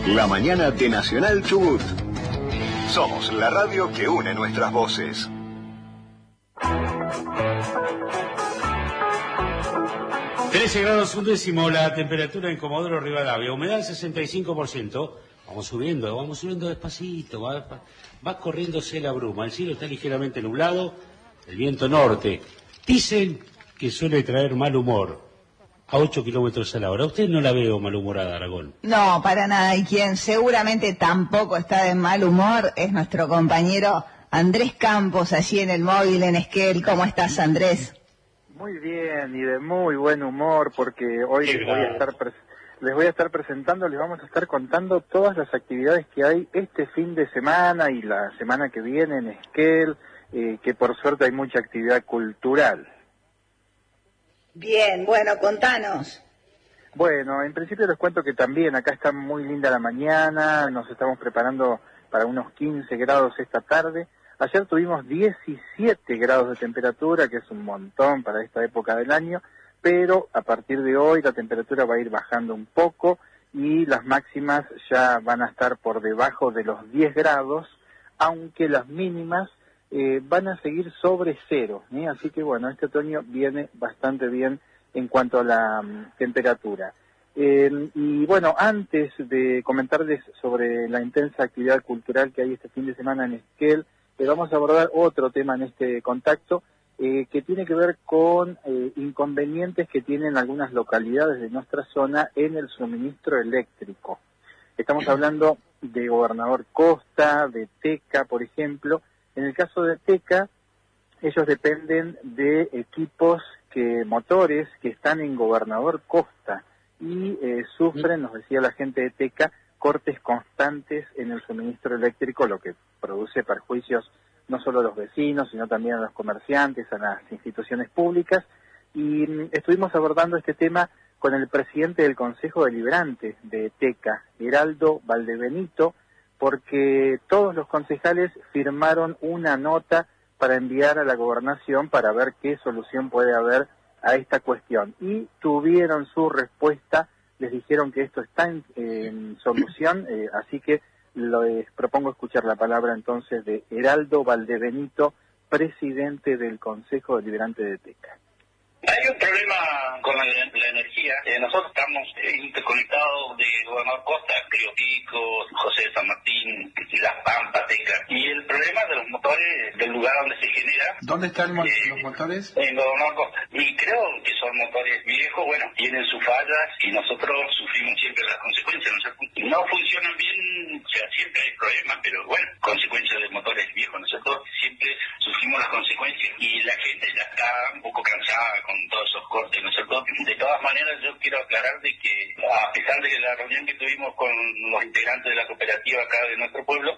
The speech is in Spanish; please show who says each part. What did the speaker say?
Speaker 1: La mañana de Nacional Chubut. Somos la radio que une nuestras voces.
Speaker 2: (13°1) la temperatura en Comodoro Rivadavia, humedad 65%. Vamos subiendo despacito, va corriéndose la bruma, el cielo está ligeramente nublado, el viento norte. Dicen que suele traer mal humor a 8 kilómetros a la hora. Usted no la veo malhumorada, Aragón.
Speaker 3: No, para nada, y quien seguramente tampoco está de mal humor es nuestro compañero Andrés Campos, allí en el móvil en Esquel. ¿Cómo estás, Andrés?
Speaker 4: Muy bien y de muy buen humor, porque hoy les voy a estar presentando, les vamos a estar contando todas las actividades que hay este fin de semana y la semana que viene en Esquel, que por suerte hay mucha actividad cultural.
Speaker 3: Bien, bueno, contanos.
Speaker 4: Bueno, en principio les cuento que también acá está muy linda la mañana, nos estamos preparando para unos 15 grados esta tarde. Ayer tuvimos 17 grados de temperatura, que es un montón para esta época del año, pero a partir de hoy la temperatura va a ir bajando un poco y las máximas ya van a estar por debajo de los 10 grados, aunque las mínimas van a seguir sobre cero, ¿sí? Así que bueno, este otoño viene bastante bien en cuanto a la temperatura. Y bueno, antes de comentarles sobre la intensa actividad cultural que hay este fin de semana en Esquel, vamos a abordar otro tema en este contacto que tiene que ver con inconvenientes que tienen algunas localidades de nuestra zona en el suministro eléctrico. Estamos hablando de Gobernador Costa, de Teca, por ejemplo. En el caso de Teca, ellos dependen de equipos motores que están en Gobernador Costa y sufren, nos decía la gente de Teca, cortes constantes en el suministro eléctrico, lo que produce perjuicios no solo a los vecinos, sino también a los comerciantes, a las instituciones públicas. Y estuvimos abordando este tema con el presidente del Consejo Deliberante de Teca, Heraldo Valdebenito, porque todos los concejales firmaron una nota para enviar a la gobernación para ver qué solución puede haber a esta cuestión. Y tuvieron su respuesta, les dijeron que esto está en solución, así que les propongo escuchar la palabra entonces de Heraldo Valdebenito, presidente del Consejo Deliberante de Teca.
Speaker 5: Hay un problema con la energía. Nosotros estamos interconectados de Gobernador Costa, Río Pico, José de San Martín, Las Pampas, Teca. Y el problema de los motores del lugar donde se genera...
Speaker 6: ¿Dónde están los motores?
Speaker 5: En Gobernador Costa. Y creo que son motores viejos, bueno, tienen sus fallas y nosotros sufrimos siempre las consecuencias. No funcionan bien, o sea, siempre hay problemas, pero bueno, consecuencias de motores viejos, ¿no es cierto? Siempre sufrimos las consecuencias y la gente ya está un poco cansada con todos esos cortes, ¿no es cierto? De todas maneras, yo quiero aclarar de que, a pesar de la reunión que tuvimos con los integrantes de la cooperativa acá de nuestro pueblo,